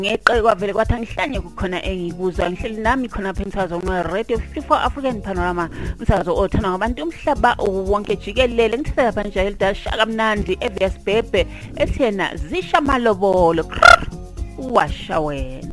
ngeqe kwavele kwathi angihlanye kukhona engikuza ngihleli nami khona pha emsakazo Radio 54 African Panorama umsakazo othandwa ngabantu umhlaba wonke jikelele ngithela lapha nje elidasha kamnandi eVS Bebe ethena zisha malobolo washa wena